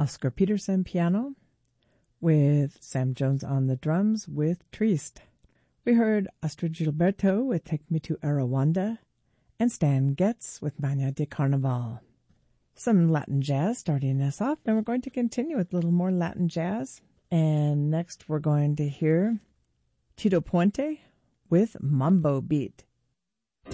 Oscar Peterson piano, with Sam Jones on the drums with Triste. We heard Astrid Gilberto with Take Me to Arawanda, and Stan Getz with Mania de Carnaval. Some Latin jazz starting us off. Then we're going to continue with a little more Latin jazz. And next we're going to hear Tito Puente with Mambo Beat.